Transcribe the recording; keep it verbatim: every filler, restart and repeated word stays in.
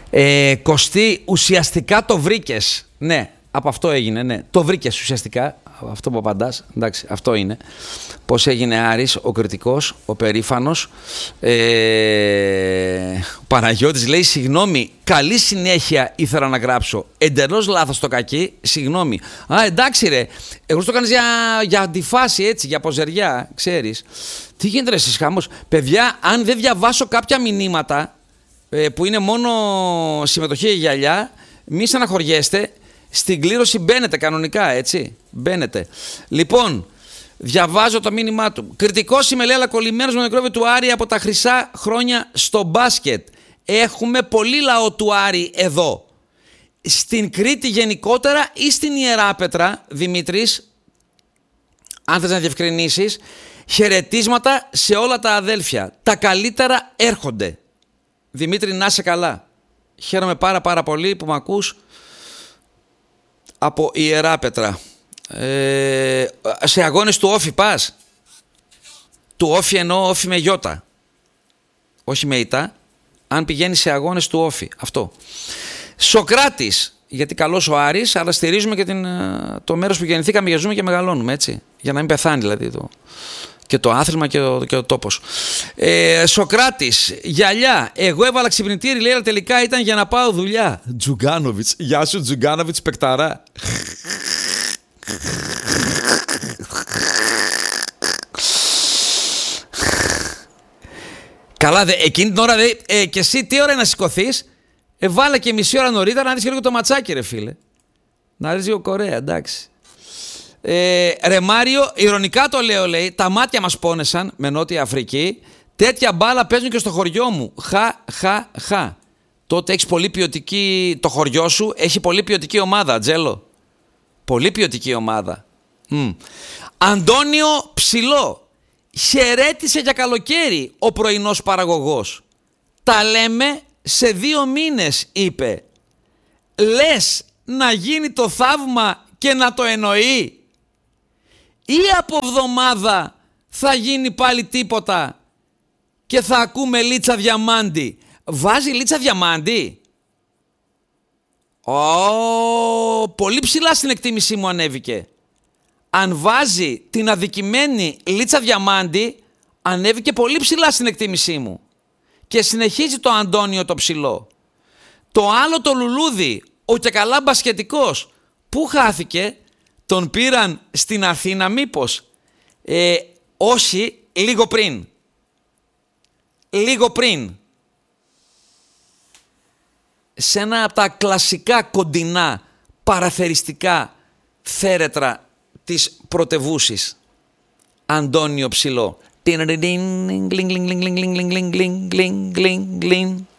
Ε, Κωστή, ουσιαστικά το βρήκες. Ναι, από αυτό έγινε, ναι. Το βρήκες ουσιαστικά, αυτό που απαντάς. Εντάξει, αυτό είναι. Πώς έγινε Άρης, ο κριτικός, ο περήφανος. Ε, ο Παναγιώτης λέει, συγγνώμη, καλή συνέχεια ήθελα να γράψω. Εντελώς λάθος το κακή, συγγνώμη. Α, εντάξει ρε, εγώ το κάνεις για, για αντιφάση έτσι, για ποζεριά, ξέρεις. Τι γίνεται ρε εσείς χάμος. Παιδιά, αν δεν διαβάσω κάποια μηνύματα, που είναι μόνο συμμετοχή για γυαλιά, μη στεναχωριέστε, στην κλήρωση μπαίνετε κανονικά, έτσι, μπαίνετε. Λοιπόν, διαβάζω το μήνυμά του. Κριτικός είμαι, λέει, αλλά κολλημένος με το μικρόβιο του Άρη από τα χρυσά χρόνια στο μπάσκετ. Έχουμε πολύ λαό του Άρη εδώ. Στην Κρήτη γενικότερα ή στην Ιεράπετρα, Δημήτρης, αν θες να διευκρινίσεις, χαιρετίσματα σε όλα τα αδέλφια. Τα καλύτερα έρχονται. Δημήτρη, να είσαι καλά. Χαίρομαι πάρα πάρα πολύ που με ακούς από Ιεράπετρα. Ε, σε αγώνες του Όφι πας. Του Όφι εννοώ Όφι με γιώτα. Όχι με ητά. Αν πηγαίνεις σε αγώνες του Όφι. Αυτό. Σοκράτης. Γιατί καλός ο Άρης, αλλά στηρίζουμε και την, το μέρος που γεννηθήκαμε και ζούμε και μεγαλώνουμε, έτσι. Για να μην πεθάνει δηλαδή το... και το άθλημα και ο, και ο τόπος. Ε, Σοκράτης, γυαλιά. Εγώ έβαλα ξυπνητήρι, λέει, αλλά τελικά ήταν για να πάω δουλειά. Τζουγκάνοβιτς. Γεια σου, Τζουγκάνοβιτς, παικταρά. Καλά, δε, εκείνη την ώρα, δε, ε, και εσύ τι ώρα είναι να σηκωθείς. Ε, βάλε και μισή ώρα νωρίτερα να δεις και λίγο το ματσάκι, ρε φίλε. Να δεις λίγο Κορέα, εντάξει. Ε, ρε Μάριο, ηρωνικά το λέω, λέει, τα μάτια μας πόνεσαν με Νότια Αφρική. Τέτοια μπάλα παίζουν και στο χωριό μου. Χα, χα, χα. Τότε έχεις πολύ ποιοτική, το χωριό σου έχει πολύ ποιοτική ομάδα, Τζέλο. Πολύ ποιοτική ομάδα. Mm. Αντώνιο Ψηλό. Χαιρέτησε για καλοκαίρι ο πρωινός παραγωγός. Τα λέμε σε δύο μήνες, είπε. Λες να γίνει το θαύμα και να το εννοεί. Ή από εβδομάδα θα γίνει πάλι τίποτα και θα ακούμε Λίτσα Διαμάντη. Βάζει Λίτσα Διαμάντη. Ω, πολύ ψηλά στην εκτίμησή μου ανέβηκε. Αν βάζει την αδικημένη Λίτσα Διαμάντη, ανέβηκε πολύ ψηλά στην εκτίμησή μου. Και συνεχίζει το Αντώνιο το Ψηλό. Το άλλο το λουλούδι, ο και καλά μπασκετικός, πού χάθηκε? Τον πήραν στην Αθήνα μήπως? Ε, όχι, λίγο πριν. Λίγο πριν. Σε ένα από τα κλασικά κοντινά παραθεριστικά θέρετρα της πρωτευούσης. Αντώνιο Ψηλό.